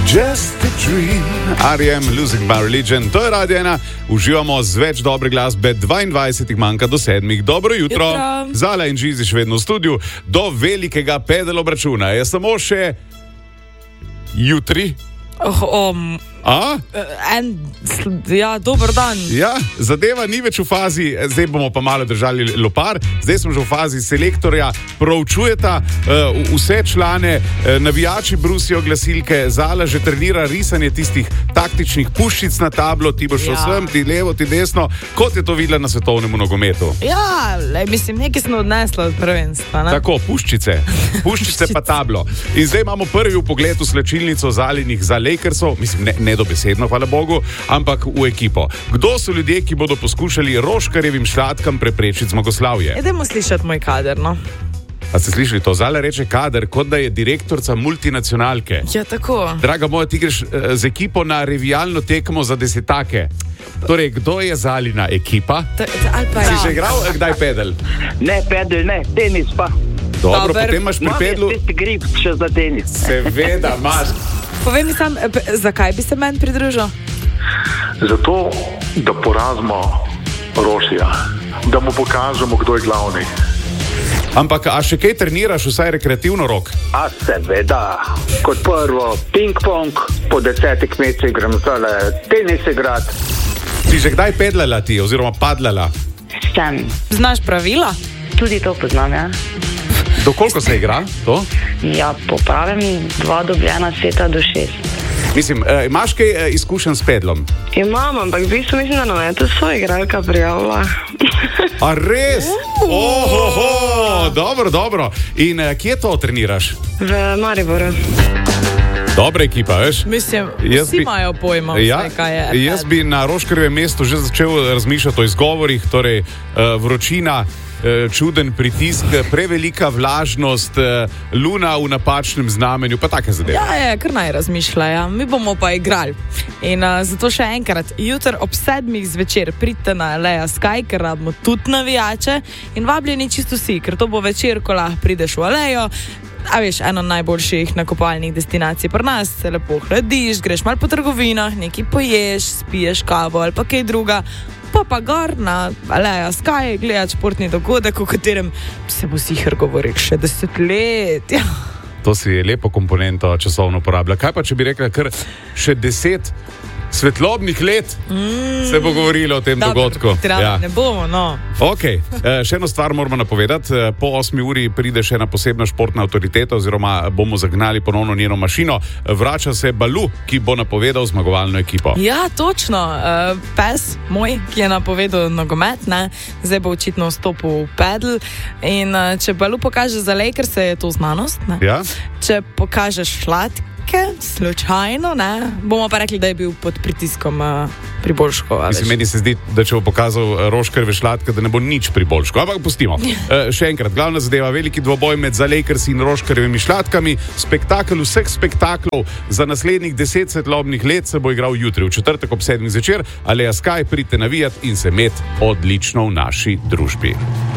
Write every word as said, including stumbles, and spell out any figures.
Just a dream, R E M, Losing My Religion. To je Radio ena, uživamo z več dobre glasbe, dvaindvajset manjka do sedmih. Dobro jutro, jutro. Zala in Žizi še vedno v studiu, do velikega pedal obračuna. Je samo še jutri. Oh, um, A? En, ja, dober dan. Ja, zadeva ni več v fazi, zdaj bomo pa malo držali lopar, zdaj smo že v fazi selektorja, proučujeta uh, vse člane, uh, navijači brusijo glasilke, Zala že trenira risanje tistih taktičnih puščic na tablo, ti boš šel ja. sem, ti levo, ti desno, kot je to videla na svetovnem nogometu. Ja, le, mislim, nekaj smo odnesli od prvenstva, ne? Tako, puščice, puščice pa tablo. In zdaj imamo prvi vpogled v slačilnico Zalinih za Lakersov, mislim, ne, ne dobesedno, hvala Bogu, ampak v ekipo. Kdo so ljudje, ki bodo poskušali Roškarjevim šlatkam preprečiti zmagoslavje? Idemo slišati moj kader, no. A ste slišali to? Zala reče kader, kot da je direktorca multinacionalke. Ja, tako. Draga moja, ti greš uh, z ekipo na revijalno tekmo za desetake. Torej, kdo je Zalina ekipa? Ta, ta, pa si ja. že igral, kdaj pedal? Ne, pedal, ne, tenis pa. Dobro, Dober. Potem imaš pri pedlu... Imam tisti grip še za tenis. Seveda, imaš. Povej mi sam, zakaj bi se meni pridružil? Zato, da porazimo Rošija, da mu pokažemo, kdo je glavni. Ampak, a še kaj treniraš, vsaj rekreativno rok? A seveda, kot prvo ping-pong, po desetih mesecih grem zdaj tenis igrati. Si že kdaj pedlala ti, oziroma padlala? Sem. Znaš pravila? Tudi to poznam, ja. Do koliko se igra to? Ja, popravim dva dobljena seta do šest. Mislim, eh, imaš kaj eh, izkušen s pedlom? Imam, ampak v bistvu mislim, da na metu so igralka prijavila. A res? Ohoho, dobro, dobro. In eh, kje to treniraš? V Mariboru. Dobra ekipa, veš? Mislim, Jaz vsi bi- imajo pojma, Ja, vse, kaj je. jaz bi na Roškarjevem mestu že začel razmišljati o izgovorih, torej uh, vročina, uh, čuden pritisk, prevelika vlažnost, uh, luna v napačnem znamenju, pa take zadeve. Ja, je, kar naj razmišlja, ja. Mi bomo pa igrali. In uh, zato še enkrat, jutr ob sedmih zvečer pridite na Leja Sky, ker rabimo tudi navijače in vabljeni čisto vsi, ker to bo večer, ko lahko prideš v Alejo. A veš, eno najboljših nakupovalnih destinacij pri nas, se lepo hladiš, greš malo po trgovinah, nekaj poješ, spiješ kavo ali pa kaj druga, pa pa gor na Leja Sky gledati športni dogodek, o katerem se bo sicer govoril še deset let. Ja. To si lepo komponento časovno uporablja. Kaj pa, če bi rekla kar še deset svetlobnih let mm. se bo govorilo o tem Dobar, dogodku. Ja. Ne bomo, no. Ok, e, še eno stvar moramo napovedati. E, Po osmi uri pride še ena posebna športna avtoriteta oziroma bomo zagnali ponovno njeno mašino. Vrača se Balu, ki bo napovedal zmagovalno ekipo. Ja, točno. Uh, pes moj, ki je napovedal nogomet, ne, zdaj bo očitno vstopil v pedal. In uh, če Balu pokaže za Lakers, je to znanost. Ne? Ja? Če pokažeš šlatke, slučajno, ne, bomo pa rekli, da je bil pod pritiskom uh, priboljškov. Mislim, meni se zdi, da če bo pokazal Roškarjeve šlatke, da ne bo nič priboljško. Ampak pustimo. E, še enkrat, glavna zadeva, veliki dvoboj med za Lakers in Roškarjevimi šlatkami. Spektakel vseh spektaklov za naslednjih deset svetlobnih let se bo igral jutri, v četrtek ob sedmih zvečer. Aleja Sky, pridite navijat in se met odlično v naši družbi.